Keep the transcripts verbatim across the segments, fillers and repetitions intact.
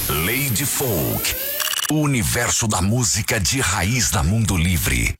Lady Folk, o universo da música de raiz da Mundo Livre.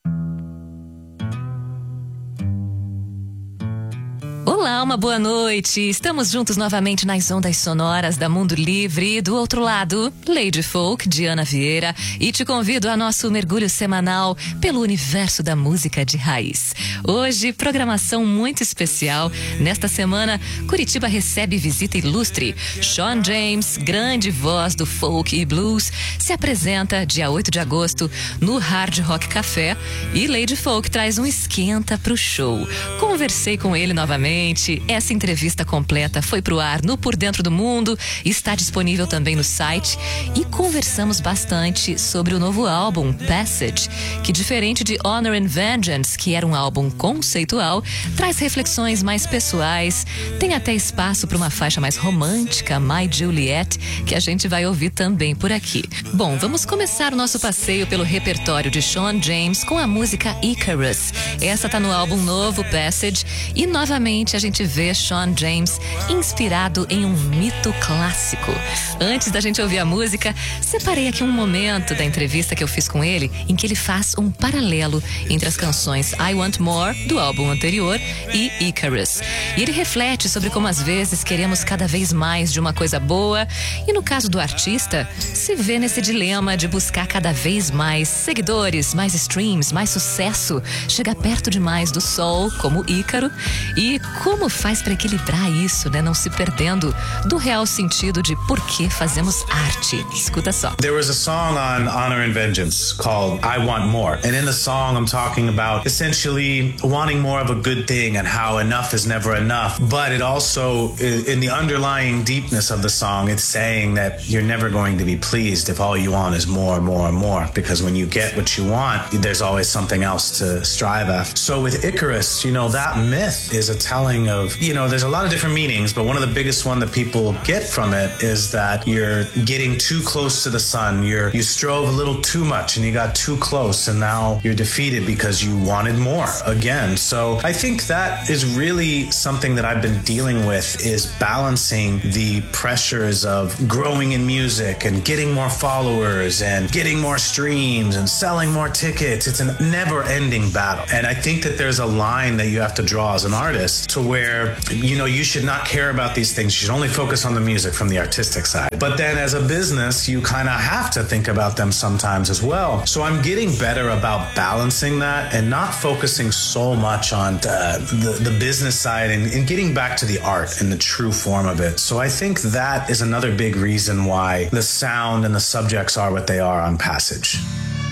Olá, uma boa noite. Estamos juntos novamente nas ondas sonoras da Mundo Livre. Do outro lado, Lady Folk, Diana Vieira, e te convido a nosso mergulho semanal pelo universo da música de raiz. Hoje, programação muito especial. Nesta semana, Curitiba recebe visita ilustre. Shawn James, grande voz do folk e blues, se apresenta dia oito de agosto no Hard Rock Café e Lady Folk traz um esquenta pro show. Conversei com ele novamente. Essa entrevista completa foi pro ar no Por Dentro do Mundo, está disponível também no site e conversamos bastante sobre o novo álbum Passage, que diferente de Honor and Vengeance, que era um álbum conceitual, traz reflexões mais pessoais, tem até espaço para uma faixa mais romântica, My Juliet, que a gente vai ouvir também por aqui. Bom, vamos começar o nosso passeio pelo repertório de Shawn James com a música Icarus. Essa tá no álbum novo Passage e novamente a gente vê Shawn James inspirado em um mito clássico. Antes da gente ouvir a música, separei aqui um momento da entrevista que eu fiz com ele, em que ele faz um paralelo entre as canções I Want More, do álbum anterior, e Icarus. E ele reflete sobre como às vezes queremos cada vez mais de uma coisa boa, e no caso do artista, se vê nesse dilema de buscar cada vez mais seguidores, mais streams, mais sucesso, chegar perto demais do sol, como Ícaro, e como faz para equilibrar isso, né? Não se perdendo do real sentido de por que fazemos arte. Escuta só. There was a song on Honor and Vengeance called I Want More. And in the song I'm talking about essentially wanting more of a good thing and how enough is never enough. But it also, in the underlying deepness of the song, it's saying that you're never going to be pleased if all you want is more, more, more. Because when you get what you want, there's always something else to strive after. So with Icarus, you know, that myth is a telling of, you know, there's a lot of different meanings, but one of the biggest one that people get from it is that you're getting too close to the sun. You're, you strove a little too much and you got too close and now you're defeated because you wanted more again. So I think that is really something that I've been dealing with, is balancing the pressures of growing in music and getting more followers and getting more streams and selling more tickets. It's a never ending battle. And I think that there's a line that you have to draw as an artist to where, you know, you should not care about these things. You should only focus on the music from the artistic side. But then as a business, you kind of have to think about them sometimes as well. So I'm getting better about balancing that and not focusing so much on the, the, the business side and, and getting back to the art and the true form of it. So I think that is another big reason why the sound and the subjects are what they are on Passage.